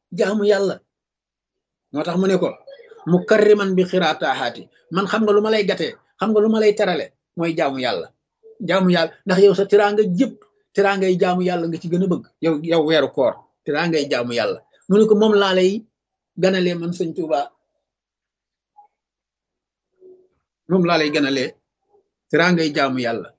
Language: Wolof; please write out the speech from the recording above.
jaamu yàlla moo tax mu ne ko mu karriman bi xiraataaxaati man xam nga lu ma lay gatee xam nga lu ma lay terale mooy jaamu yàlla ndax yow sa tiraanga jëpp tiraangay jaamu yàlla nga ci gën a bëgg yow weeru koor tiraangay jaamu yàlla mu ne ko moom laa lay ganalee man sëñ Tuuba moom laa lay ganalee tiraangay jaamu yàlla